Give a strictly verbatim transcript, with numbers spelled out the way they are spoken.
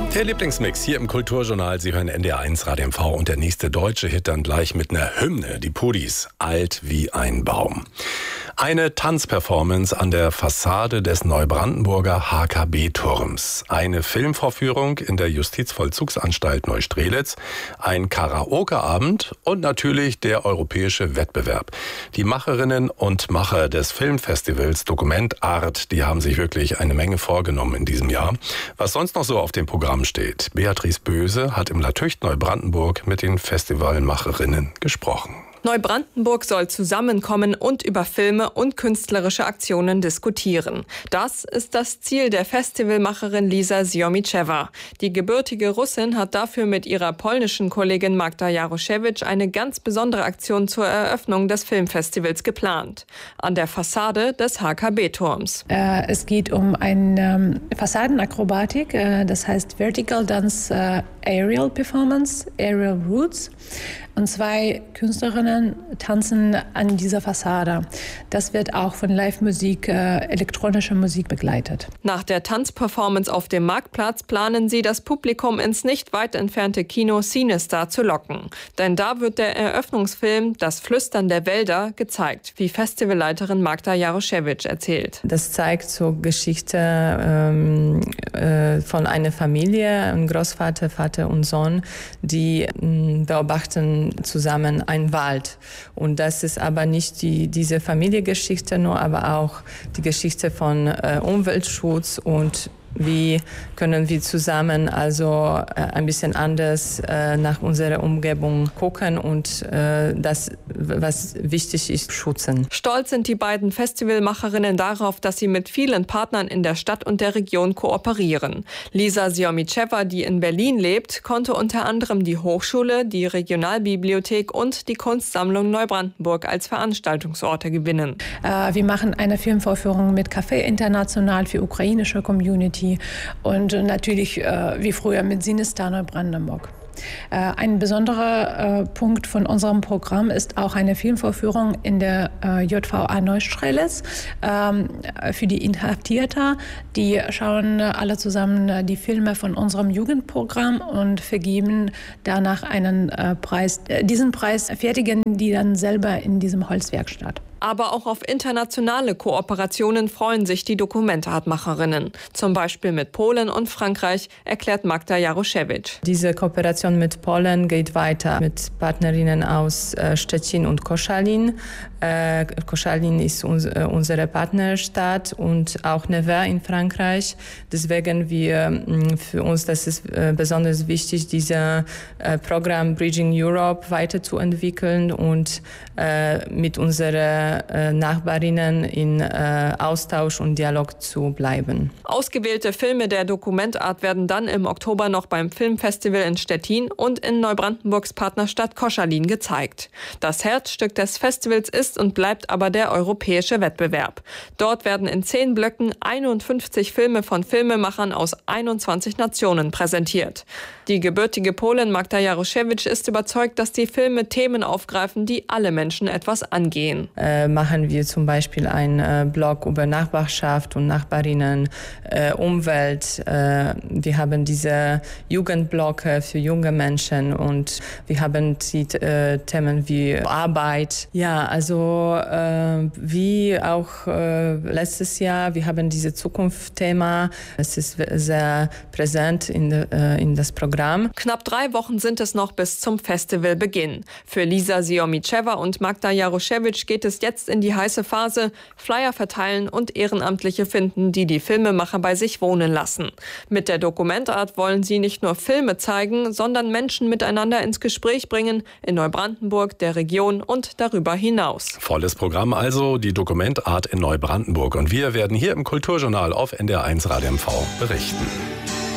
Der Lieblingsmix hier im Kulturjournal. Sie hören N D R eins Radio M V und der nächste deutsche Hit dann gleich mit einer Hymne. Die Pudis, alt wie ein Baum. Eine Tanzperformance an der Fassade des Neubrandenburger H K B-Turms. Eine Filmvorführung in der Justizvollzugsanstalt Neustrelitz. Ein Karaoke-Abend und natürlich der europäische Wettbewerb. Die Macherinnen und Macher des Filmfestivals Dokument Art, die haben sich wirklich eine Menge vorgenommen in diesem Jahr. Was sonst noch so auf dem Programm steht. Beatrice Böse hat im Latücht Neubrandenburg mit den Festivalmacherinnen gesprochen. Neubrandenburg soll zusammenkommen und über Filme und künstlerische Aktionen diskutieren. Das ist das Ziel der Festivalmacherin Lisa Siomicewa. Die gebürtige Russin hat dafür mit ihrer polnischen Kollegin Magda Jaroszewicz eine ganz besondere Aktion zur Eröffnung des Filmfestivals geplant. An der Fassade des H K B-Turms. Äh, es geht um eine ähm, Fassadenakrobatik, äh, das heißt Vertical Dance äh, Aerial Performance, Aerial Roots. Und zwei Künstlerinnen tanzen an dieser Fassade. Das wird auch von Live-Musik, äh, elektronischer Musik begleitet. Nach der Tanzperformance auf dem Marktplatz planen sie, das Publikum ins nicht weit entfernte Kino Cinestar zu locken. Denn da wird der Eröffnungsfilm Das Flüstern der Wälder gezeigt, wie Festivalleiterin Magda Jaroszewicz erzählt. Das zeigt so Geschichte ähm, äh, von einer Familie, ein Großvater, Vater und Sohn, die äh, beobachten zusammen einen Wald. Und das ist aber nicht die, diese Familiengeschichte nur, aber auch die Geschichte von äh, Umweltschutz und wie können wir zusammen also äh, ein bisschen anders äh, nach unserer Umgebung gucken und äh, das, was wichtig ist, schützen. Stolz sind die beiden Festivalmacherinnen darauf, dass sie mit vielen Partnern in der Stadt und der Region kooperieren. Lisa Siomicewa, die in Berlin lebt, konnte unter anderem die Hochschule, die Regionalbibliothek und die Kunstsammlung Neubrandenburg als Veranstaltungsorte gewinnen. Äh, wir machen eine Filmvorführung mit Café International für ukrainische Community. Und natürlich äh, wie früher mit Cinestar Neubrandenburg. Äh, ein besonderer äh, Punkt von unserem Programm ist auch eine Filmvorführung in der äh, J V A Neustrelitz ähm, für die Inhaftierten. Die schauen alle zusammen die Filme von unserem Jugendprogramm und vergeben danach einen äh, Preis. Diesen Preis fertigen die dann selber in diesem Holzwerkstatt. Aber auch auf internationale Kooperationen freuen sich die Dokumentartmacherinnen. Zum Beispiel mit Polen und Frankreich, erklärt Magda Jaroszewicz. Diese Kooperation mit Polen geht weiter mit Partnerinnen aus äh, Szczecin und Koszalin. Äh, Koszalin ist uns, äh, unsere Partnerstadt und auch Nevers in Frankreich. Deswegen wir mh, für uns das ist äh, besonders wichtig, dieses äh, Programm Bridging Europe weiterzuentwickeln und äh, mit unserer Nachbarinnen in äh, Austausch und Dialog zu bleiben. Ausgewählte Filme der Dokumentart werden dann im Oktober noch beim Filmfestival in Stettin und in Neubrandenburgs Partnerstadt Koszalin gezeigt. Das Herzstück des Festivals ist und bleibt aber der europäische Wettbewerb. Dort werden in zehn Blöcken einundfünfzig Filme von Filmemachern aus einundzwanzig Nationen präsentiert. Die gebürtige Polin Magda Jaroszewicz ist überzeugt, dass die Filme Themen aufgreifen, die alle Menschen etwas angehen. Äh, machen wir zum Beispiel einen äh, Blog über Nachbarschaft und Nachbarinnen, äh, Umwelt. Äh, wir haben diese Jugendblöcke für junge Menschen und wir haben die äh, Themen wie Arbeit. Ja, also äh, wie auch äh, letztes Jahr, wir haben diese Zukunftsthema. Es ist sehr präsent in, äh, in das Programm. Knapp drei Wochen sind es noch bis zum Festivalbeginn. Für Lisa Siomicewa und Magda Jaroszewicz geht es jetzt in die heiße Phase, Flyer verteilen und Ehrenamtliche finden, die die Filmemacher bei sich wohnen lassen. Mit der Dokumentart wollen sie nicht nur Filme zeigen, sondern Menschen miteinander ins Gespräch bringen, in Neubrandenburg, der Region und darüber hinaus. Volles Programm also, die Dokumentart in Neubrandenburg. Und wir werden hier im Kulturjournal auf N D R eins Radio M V berichten.